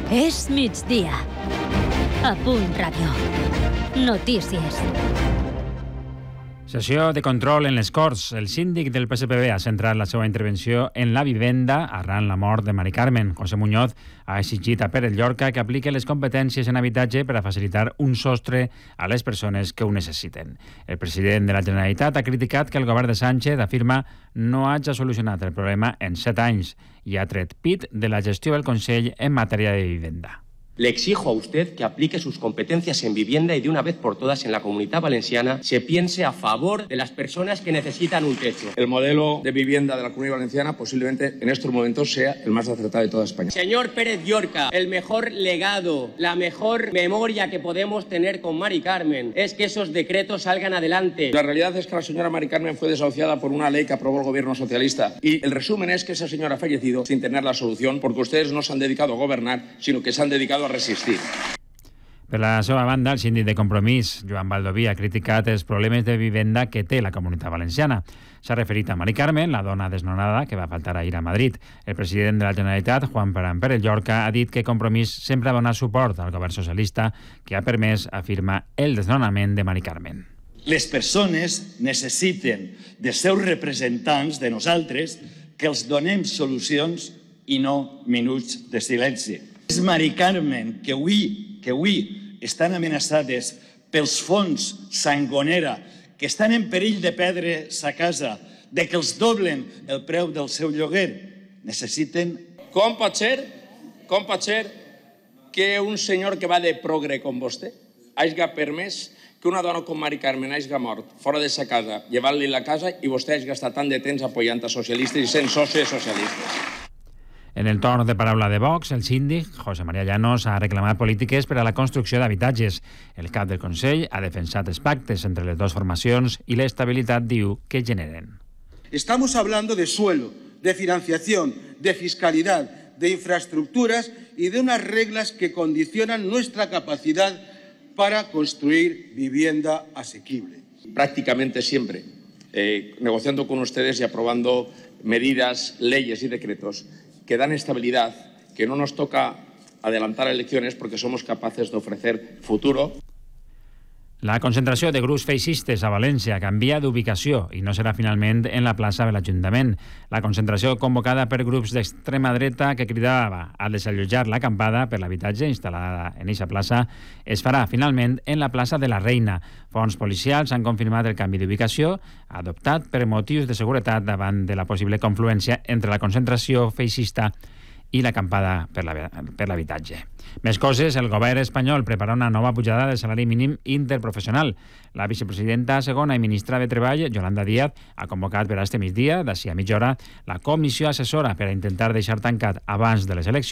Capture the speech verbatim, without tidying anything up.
És migdia. A Punt Ràdio. Notícies. Sessió de control en les Corts. El síndic del P S P B ha centrat la seva intervenció en la vivenda arran la mort de Mari Carmen. José Muñoz ha exigit a Pérez Llorca que apliqui les competències en habitatge per a facilitar un sostre a les persones que ho necessiten. El president de la Generalitat ha criticat que el govern de Sánchez afirma no hagi solucionat el problema en set anys i ha tret pit de la gestió del Consell en matèria de vivenda. Le exijo a usted que aplique sus competencias en vivienda y de una vez por todas en la Comunidad Valenciana se piense a favor de las personas que necesitan un techo. El modelo de vivienda de la Comunidad Valenciana posiblemente en estos momentos sea el más acertado de toda España. Señor Pérez Llorca, el mejor legado, la mejor memoria que podemos tener con Mari Carmen es que esos decretos salgan adelante. La realidad es que la señora Mari Carmen fue desahuciada por una ley que aprobó el gobierno socialista y el resumen es que esa señora ha fallecido sin tener la solución porque ustedes no se han dedicado a gobernar, sino que se han dedicado a resistir. Per la seva banda, el síndic de Compromís, Joan Baldoví, ha criticat els problemes de vivenda que té la Comunitat Valenciana. S'ha referit a Mari Carmen, la dona desnonada que va faltar ahir a Madrid. El president de la Generalitat, Juan Pérez Llorca, ha dit que Compromís sempre ha donat suport al govern socialista que ha permès, afirma, el desnonament de Mari Carmen. Les persones necessiten de seus representants, de nosaltres, que els donem solucions i no minuts de silenci. És Mari Carmen que avui, que avui estan amenaçades pels fons Sangonera, que estan en perill de perdre sa casa, de que els doblen el preu del seu lloguer, necessiten... Com pot ser, com pot ser que un senyor que va de progre com vostè hagi permès que una dona com Mari Carmen hagi mort fora de sa casa, llevant-li la casa i vostè hagi gastat tant de temps apoyant a socialistes i sent socis socialistes? En el torn de paraula de Vox, el síndic, José María Llanos, ha reclamat polítiques per a la construcció d'habitatges. El cap del Consell ha defensat els pactes entre les dues formacions i l'estabilitat, diu, que generen. Estamos hablando de suelo, de financiación, de fiscalidad, de infraestructuras y de unas reglas que condicionan nuestra capacidad para construir vivienda asequible. Prácticamente siempre, eh, negociando con ustedes y aprobando medidas, leyes y decretos que dan estabilidad, que no nos toca adelantar elecciones porque somos capaces de ofrecer futuro. La concentració de grups feixistes a València canvia d'ubicació i no serà finalment en la plaça de l'Ajuntament. La concentració convocada per grups d'extrema dreta que cridava a desallotjar l'acampada per l'habitatge instal·lada en aquesta plaça es farà finalment en la plaça de la Reina. Fons policials han confirmat el canvi d'ubicació adoptat per motius de seguretat davant de la possible confluència entre la concentració feixista i l'acampada per l'habitatge. Més coses, el govern espanyol prepara una nova pujada del salari mínim interprofessional. La vicepresidenta segona i ministra de Treball, Yolanda Díaz, ha convocat per a este migdia, d'ací a mitja hora, la comissió assessora per a intentar deixar tancat abans de les eleccions